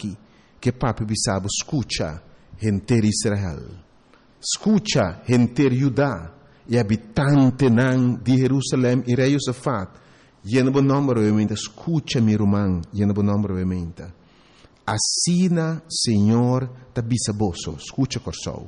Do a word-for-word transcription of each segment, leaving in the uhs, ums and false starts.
aqui, que papi bisabo escucha gente Israel, escucha gente Judá e habitante nan de Jerusalém e rei Josafat, e no nome realmente escucha meu irmão, e no nome realmente. Assina, Senhor, da bisaboso, escucha corsou.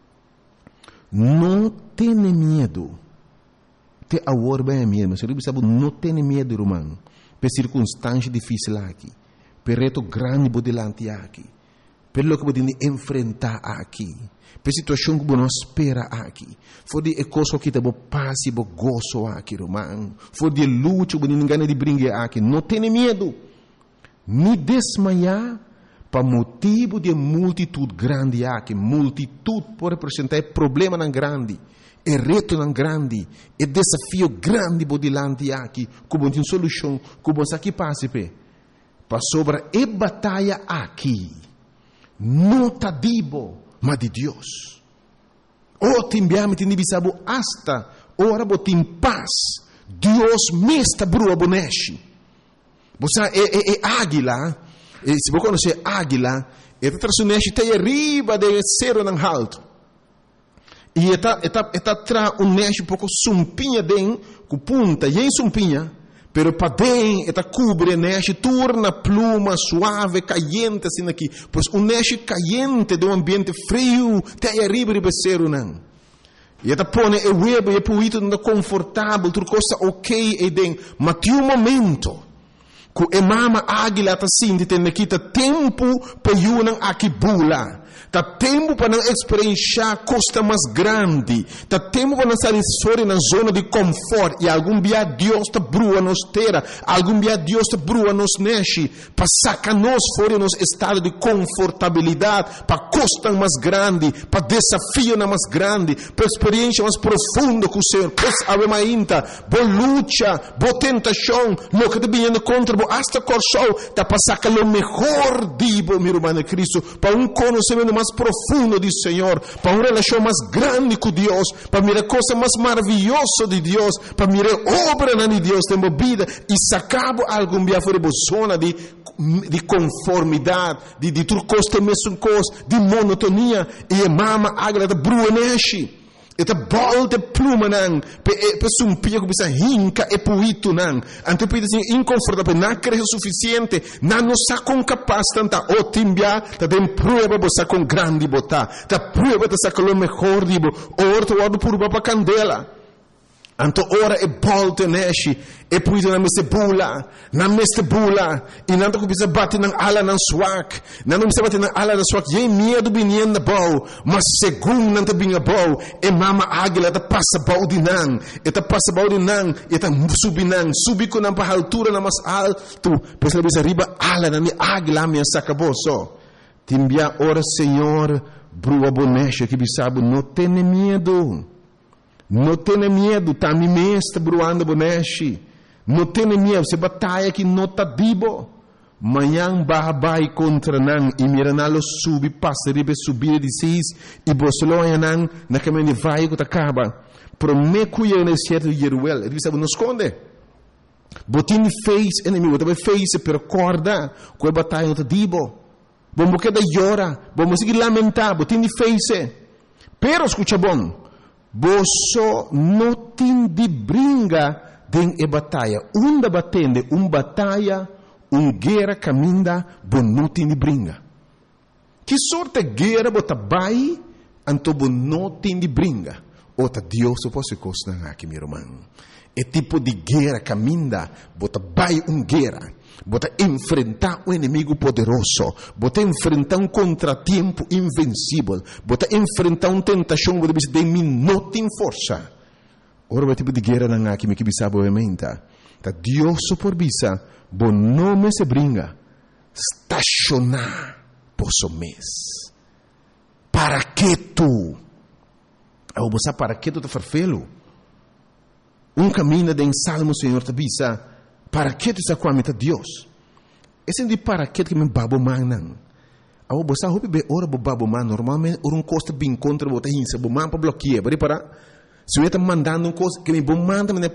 Não tenha medo. Te agora bem mesmo, se você sabe, não tenha medo, irmão, por circunstância difícil aqui, por reto grande por delante aqui, pelo que você tem que enfrentar aqui, por situação que você não espera aqui, for de coisa que você passa e você gozo aqui, irmão, for de luta que você não ganha de brincar aqui, não tenha medo, nem desmaiar, para motivo de multitude grande aqui, multitude pode representar problema não grande, é reto não grande, é desafio grande por delante aqui, como tem solução, como você aqui passa para sobre a batalha aqui, não está dibo, mas de Deus. O timbiame tem bisabo hasta ora botim paz, Deus me está brua boneshi. Você é, é, é águila. E se você conhece águila, ela traz um neste até arriba de cero não alto. E ela ela traz um neste um pouco sumpinha dentro, com punta, e em sumpinha, pero para dentro ela cobre neste, torna pluma suave, caliente assim aqui. Pois um neste caliente de um ambiente frio, até arriba de cero não. E ela põe o web e o puito não confortável, tudo coisa ok e dentro. Mas tem um momento que a mama águila está assim, tem que ter tempo para ir aqui bula. Está tempo para não experienciar costa mais grande. Está tempo para não sair fora na zona de conforto. E algum dia Deus está brua nos terra. Algum dia Deus está brua nos neche. Para sacar nós fora nos estado de confortabilidade. Para costa mais grande. Para desafio mais grande. Para experiência mais profunda com o Senhor. Pois ave mainta. Boa luta. Boa tentação. Lo que está vindo contra. Boa hasta corso. Está para sacar o melhor dibo, meu irmão Cristo. Para um conhecimento mais profundo do Senhor, para uma relação mais grande com Deus, para mirar coisa mais maravilhosa de Deus, para mirar obra de Deus tem vida e sacar algum dia fora de zona de de conformidade, de de tudo coisa mesmo coisa, de monotonia e a mama agra da bruaneshi. Eta volta pluma nang, pe pe sumpia que bisa hinca e puito nang. Ante pe assim inconfortável, não creio suficiente, não nos sacam capaz tanta o timbia, ta tem prova bosa com grande bota, ta prova ta saca lo melhor dibo, orto wado por baba candela. Anto ora e volte neshi e puito na meste bula, na meste bula, e nanto que bisa bate nang ala nang swak, nanto bisa bate nang ala nang swak, e medo binien na bau, mas segundo nanto binga bau, e mama águila ta passa bau di nang, e ta passa bau di nang, e ta subi nang, subi ko nang pa altura na mas alto, pesa bisa riba ala na mi águila mi sacaboso. Timbia ora Senhor, brua bonecha que bisabo, não tenha medo. Não tenha medo, tá me mestre bruando bonechi. Não tenha medo, se batalha que não tá dibo. Manhã babai contra nan e miranalo subi passa ribe subir de seis e bosloia nan na caminho vai que tá acaba. Prometo eu nesse certo Jeruel, ele sabe não esconde. Botin fez inimigo, também fez per corda, com a batalha não tá dibo. Bom porque da llora, bom seguir lamentar, botin fez. Pero escucha bom. Boso não tem de brinca den e batalha. Uma batende, um batalha, um guerra caminha, bom não tem de brinca. Que sorte guerra bota bai, anto bom não tem de brinca. Ota Deus se fosse coisa aqui, meu irmão. É tipo de guerra caminha, bota bai um guerra. Bota enfrentar um inimigo poderoso, bota enfrentar um contratempo invencível, bota enfrentar uma tentação que você tem não tem força. Ora, o tipo de guerra não há que me que bisa obviamente. Tá Deus por bisa, bom nome se brinca, estacionar posso mês. Para que tu? Ao você para que tu te farfelo? Um caminho de salmo Senhor te bisa. Para que tu está com a meta Deus? Esse de para que que me babo manan. Ao você hope be ora bo babo man normalmente um costa bem contra bota hinsa bo man para bloquear, bari para se eu está mandando um coisa que me bo manda me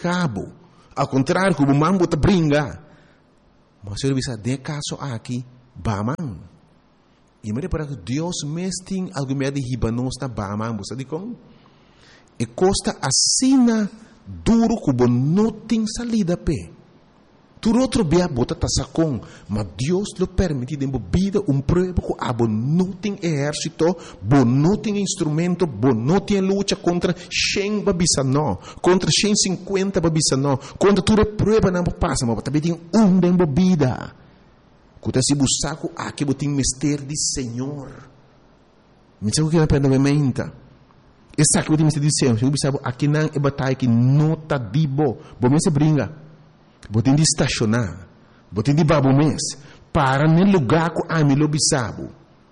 protejabo. Ao contrário, que bo man bota brinca. Mas eu bisa de caso aqui Baman. E me para que Deus mesting algo me de hibanos na Baman, você diz como? E costa assina duro cubo não tem salida pe. Tu outro bia bota tasacon, mas Deus lo permite de vida um prova que abo não tem exército, bo não tem instrumento, bo não tem luta contra cem babisa não, contra cento e cinquenta babisa não, contra tu prova não passa, mas também tem um de vida. Kuta si busaku aqui botin mister de Senhor. Me sabe o que é pena mementa. Essa que botin mister de Senhor, eu sabe aqui não é batalha que não tá dibo, bo me se brinca. Botin de estacionar, botin de babo mês, para no lugar que a mim lo bisabo,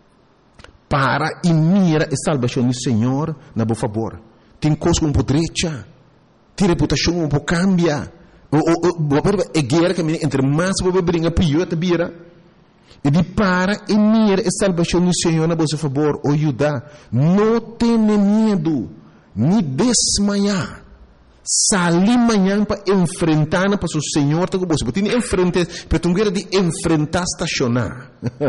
para e mira a salvação do Senhor na bo favor. Tem coisa um pouco direita, tem reputação um pouco cambia, o o o é guerra que entre mais bobo brinca pior te bira, e de para e mira a salvação do Senhor na bo favor, o Judá, não tenha medo, nem desmaiar. Salir manhã para enfrentar para o Senhor, tá com você. Porque tem enfrentar, para tu guerra de enfrentar estacionar.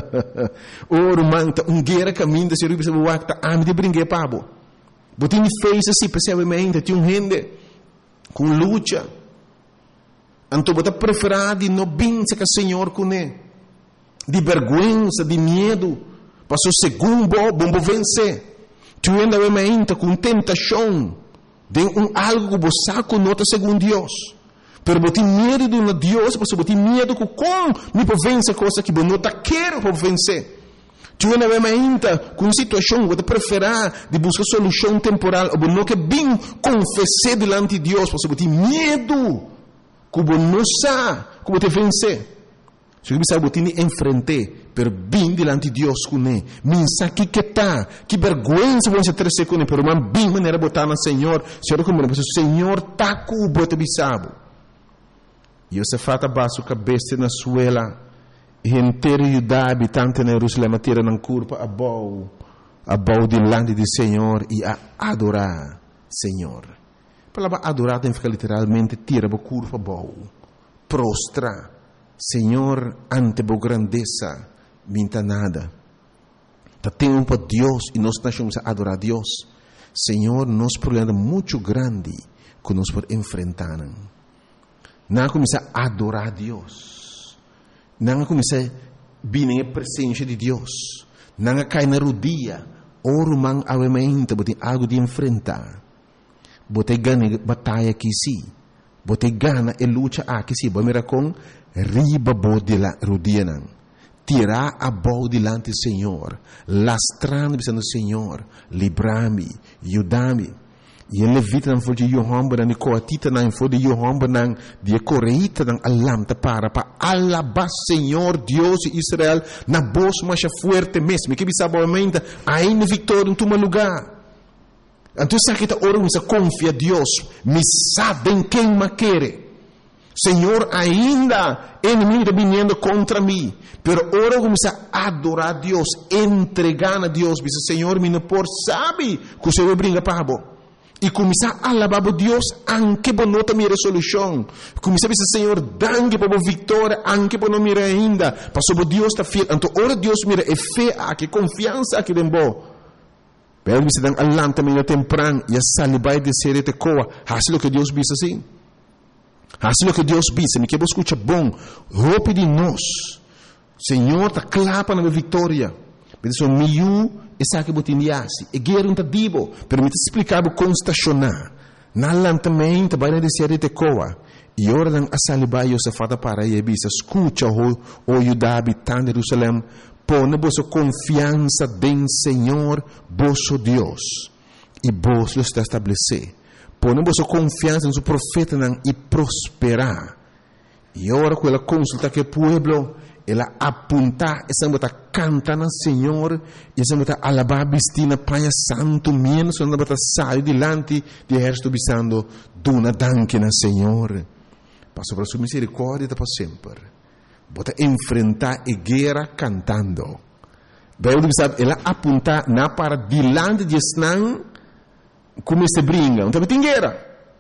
Oro manta um guerra caminho de ser o bispo wakta am de brinque pabo. Porque tem fez assim, percebamente, tem um gente com luta. Então bota preferar de não bença que o Senhor com ele, de vergonha, de medo, para o segundo bom vencer. Tu ainda vem com tentação. De um algo que você saco nota segundo Deus. Pero você tem medo de um Deus, você tem medo que como me pode vencer coisa que você não quer para vencer. Tu ainda vem ainda com situação que você prefere de buscar solução temporal, ou não que bem confessar diante de Deus, você tem medo que você não sabe que você vencer. Se você sabe que você enfrentar, per bem diante de Deus com ele. Minsa que que tá, que vergonha você ter com ele, pero man bem maneira botar no Senhor, Senhor como o Senhor tá com o bote bisabo. E você fata baixo cabeça na suela, e inteiro Judá habitante na Jerusalém tira na curva a bau, a bau diante do Senhor e a adorar Senhor. A palavra adorar tem que ficar literalmente tira a curva a bau, prostra, Senhor ante a grandeza. Minta nada. Tá tempo para Deus e nós estamos a adorar a Deus. Senhor, nosso problema é muito grande que nós podemos enfrentar. Não começar a adorar a Deus. Não começar a vir na presença de Deus. Não cair na rodilha. Oro man avementa, bote algo de enfrentar. Bote ganha batalha aqui sim. Bote gana e luta aqui sim. Bote mira com riba bote la rodilha não. Tirar a bola diante do Senhor, lastrando o Senhor, livrar-me, ajudar-me. E ele levita não foi de Yohamba, não coatita não foi de Yohamba, não de correita não alamta para para alabar Senhor Deus de Israel na bolsa mais forte mesmo. Que bisabo aumenta ainda vitória em tu lugar. Então sabe que tá orando, você confia Deus, me sabem quem me quer. Senhor, ainda inimigo está vindo contra mim, pero ora começa a adorar a Deus, entregar a Deus, diz Senhor, me não por sabe que o Senhor brinca para bo. E começar a alabar a Deus, anche por não ter minha resolução. Começar a dizer, Senhor, danke por vitória, anche por não mirar ainda, para sobre Deus está fiel. Então, ora Deus mira, é fé aqui, confiança aqui dentro. Pero me se dan alanta meio temprano e a salibai de ser te coa, assim o que Deus diz assim. Assim o que Deus diz, me que você escuta bom, roupa de nós. Senhor, está clapa na vitória. Mas o meu, essa que botindiasse, e guerra não está dibo, permite explicar o como estacionar. Na lantamento, vai na descer de coa. E ora dan a salibai o safata para e bisa, escuta o o Judá habitante de Jerusalém, põe vossa confiança em Senhor, vosso Deus, e vos lo está estabelecer. Põe vossa confiança no profeta e prosperar. E ora com ela consulta que o povo, ela apunta, essa bota canta no Senhor, e essa bota alabar bistina Pai Santo, menos essa bota sai delante de exército bisando, dona danke no Senhor. Passo para sua misericórdia para sempre. Bota enfrentar a guerra cantando. Daí sabe, ela apunta na para delante de Esnan, como se brinca. Então tem guerra.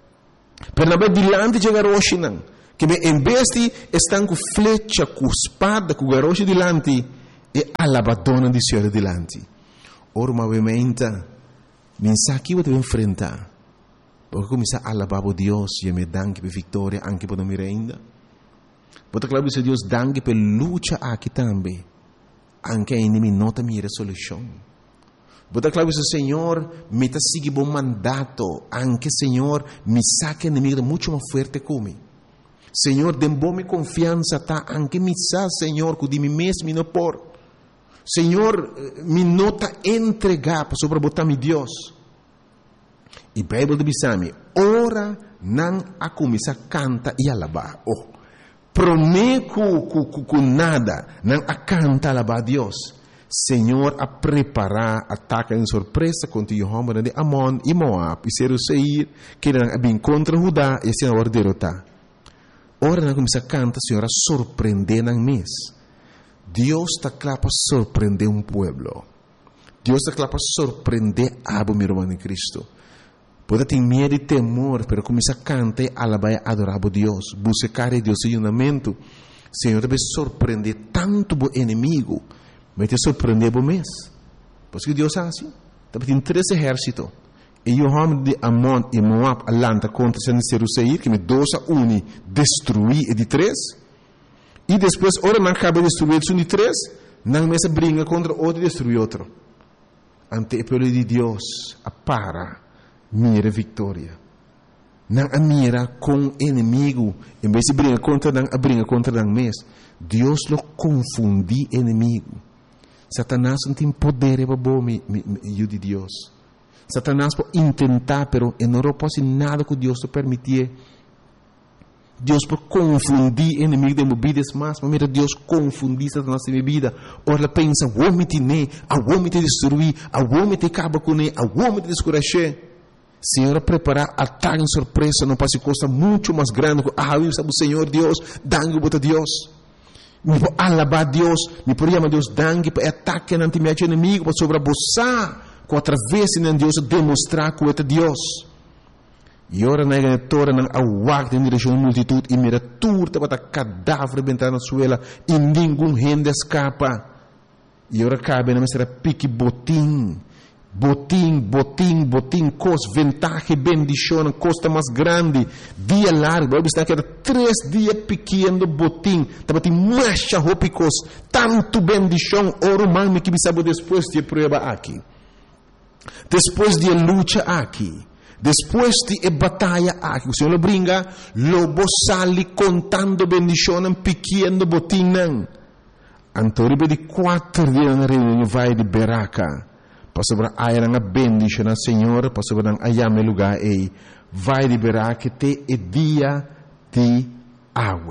Pero na delante de Garoshinan, que em vez de estão com flecha, com espada, com garoche delante, e alabadona di Senhor dilanti. Ora movimenta, minsa chi poteva enfrentar. Porque começar a alabar a Deus e me danke per vitória anche per a merenda. Porque claro se Deus danke per luta aqui também. Anche a inimigo nota mira solução. Porque claro se Senhor me tá seguir bom mandato, anche Senhor me saca inimigo muito mais forte como. Senhor, dem bom me confiança tá anche me sa Senhor que de mim mesmo não por. Senhor, me nota entregar para sobre botar mi Deus. E a Bíblia diz me, ora não a começar a cantar e alabar. Oh, prometo com nada, não a cantar e alabar a Deus. Senhor, a preparar ataque em surpresa contra o homem de Amon e Moab e Seir, que não é bem contra Judá e se não vai derrotar. Ora não começar a cantar, Senhor, a surpreender na mês. Deus está claro para surpreender um povo. Deus está claro para surpreender a meu irmão em Cristo. Pode ter medo e temor, mas começar a cantar e alabar e adorar a Deus. Buscar a Deus em unamento. Senhor, deve surpreender tanto o inimigo, mas te surpreender o mês. Porque Deus é assim. Deve ter três exércitos. E o homem de Amon e Moab alanta contra Seir, que me dois a um destruir e de três. E depois, ora não acaba de destruir um de três, não começa a briga contra outro e destruir outro. Ante o povo de Deus, a para, mira vitória. Não a mira com inimigo, em vez de briga contra não, a briga contra não mês. Deus lo confundi inimigo. Satanás não tem poder para bom me de Deus. Satanás pode tentar, pero não pode nada que Deus te permitir. Deus pode confundir inimigo de minha vida, mas mira Deus confundir Satanás de minha vida. Ora ela pensa, o homem te ne, o homem te destruir, o homem te acaba com ele, o homem te descuracher. Senhor, preparar ataque em surpresa, não pode coisa muito mais grande. Ah, eu sabe o Senhor Deus, dangue para Deus. Me pode alabar Deus, me pode chamar Deus dangue para ataque ante meu inimigo, para sobreabusar. Quatro vezes em Deus demonstrar que é Deus. E ora na igreja não awak em direção à multitud e mira turta para cadáver bentar na suela e nenhum gente escapa. E ora cabe na mesa pique botim, botim, botim, botim, cos ventaja, bendição, costa mais grande, dia largo. Vai estar que era três dias pequeno botim, tava tem mais roupas, tanto bendição. Ora man me que me sabe depois de prova aqui. Depois de luta aqui, depois de batalha aqui, o Senhor lo brinca, lobo sali contando bendição pequeno botim. Antoribe de quatro dias na reunião vai de Beraca, para sobre a era bendição ao Senhor, para sobre a ayame lugar e vai de Beraca te é dia de água.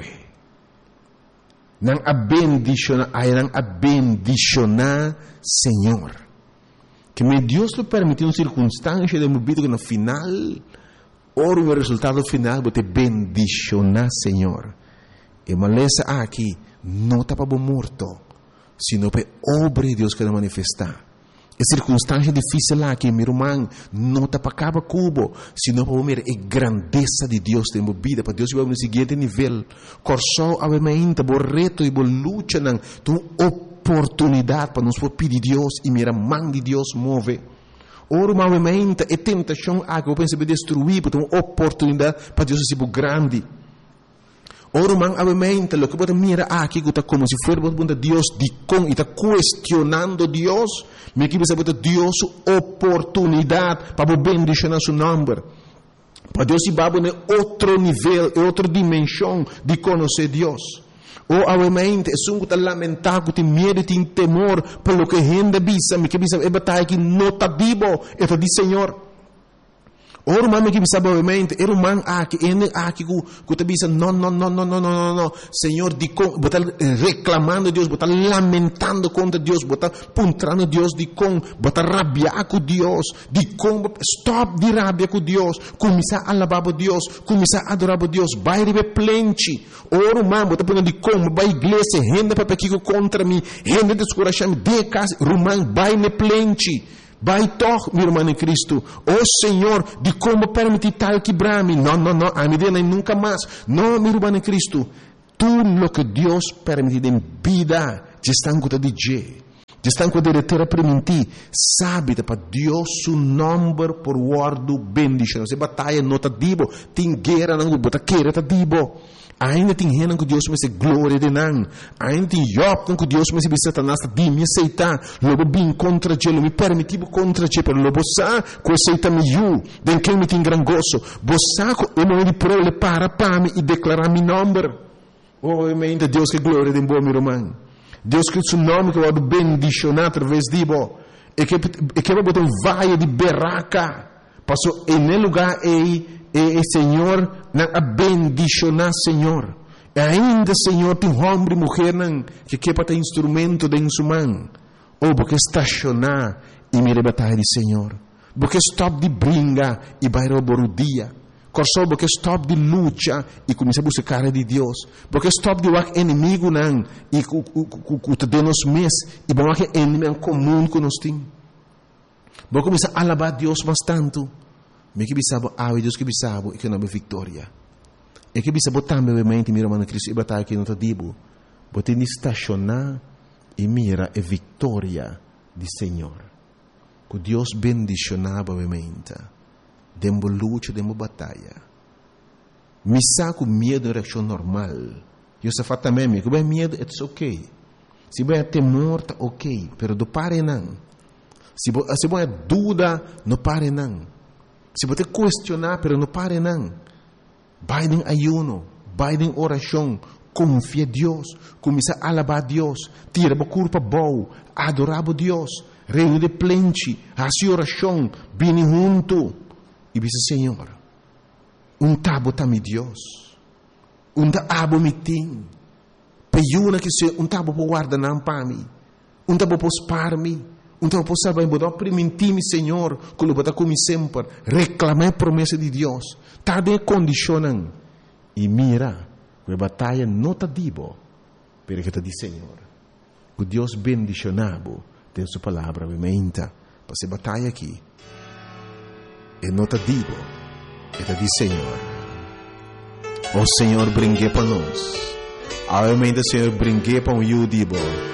Não a bendição, a era a bendição Senhor. Que me Deus lhe permitiu uma circunstância de minha vida que no final, ora o resultado final, vou te bendicionar, Senhor. E maleza aqui, não está para morto, sino para obra de Deus que vai manifestar. E circunstância difícil aqui, meu irmão, não está para cada cubo, sino para ver a grandeza de Deus em minha vida, para Deus vai no seguinte nível. Corsou a mente, o reto e a luta, tu oportunidade para nos pedir Deus e mira mão de Deus move. Ora, movimento e tentação a que eu penso em destruir, porque uma oportunidade para Deus ser grande. Ora, movimento, o que você mira aqui, que está como se fosse Deus de com e está questionando Deus, me que você Deus oportunidade para bendicionar seu nome. Para Deus ir para outro nível, outra dimensão de conhecer Deus. Ou obviamente é um que lamentar, que tem medo, tem temor pelo que a gente bisa, me que bisa é batalha que não está vivo, é para dizer Senhor. Ora, mãe, que bisa obviamente, era um man aqui, ele aqui que te bisa, não, não, não, não, não, não, não, Senhor, de com, botar reclamando Deus, botar lamentando contra Deus, botar puntrando Deus de com, botar rabiar com Deus, de com, stop de rabia com Deus, começar a alabar Deus, começar a adorar Deus, vai receber plente. Ora, mãe, botar punando de com, vai igreja, renda para pequeno contra mim, renda descorachar-me, de casa, rumão, vai ne plente. Vai toch, meu irmão em Cristo. Oh Senhor, de como permitir tal quebrar-me? Não, não, não, a medida nem nunca mais. Não, meu irmão em Cristo. Tudo o que Deus permite em vida estão com de G, estão com de terra permitir, sabe para Deus su nome por guardo bendição. Se batalha nota dibo, tem guerra não bota queira ta dibo. Ainda tem renan que Deus me se glória de nan. Ainda tem Job que Deus me se Satanás di me aceitar. Lobo bin contra Ele, me permitivo contra Ele, pero lobo sa ko aceita me you, den que me tem gran gozo. Bosa ko o momento pro le para para me e declarar mi nome. Oh, mente Deus que glória de bom meu irmão. Deus que su nome que vado bendicionar através de bo. E que e que botar um valle de berraca. Passou em lugar e E, e Senhor, na bendicionar, Senhor. E ainda, Senhor, tem homem e mulher que quer ter instrumento de sua mão. Ou porque estacionar e me rebatar de Senhor. Porque stop de brinca e vai roubar o dia. Corso porque stop de luta e começa a buscar de Deus. Porque stop de o inimigo não e o te denos mes e bom que inimigo comum que nós temos. Porque começa a alabar Deus mais tanto. Me que bisabo, ah, Deus que bisabo, e que não é vitória. E que bisabo também, obviamente, mira, mano, Cristo, e batalha que não te digo. Bote de estacionar e mira a vitória do Senhor. Que Deus bendicionava, obviamente. Dembo luta, dembo batalha. Me saco medo em reação normal. Eu se fa também, que vai medo, é ok. Se vai temor, tá ok. Pero do pare não. Se vai dúvida, não pare não. Se você questionar, pero não pare não. Vai em ayuno, vai em oração, confia em Deus, começa a alabar a Deus, tira a culpa boa, adorar a Deus, reino de plente, a sua oração, bem junto. E diz, Senhor, um tabo tá me Deus, um tabo me tem, peiuna que se um tabo por guardar não para mim, um tabo por spar me. Então, eu posso saber, eu permitir-me, Senhor, que eu vou como sempre, reclamar a promessa de Deus. Está de condicionando. E mira, a batalha não está dibo, porque está de Senhor. Que Deus bendicionado tem sua palavra, obviamente, para essa batalha aqui. E não está dibo, está de Senhor. O Senhor brinque para nós. Obviamente, o Senhor brinque para o Yudibo.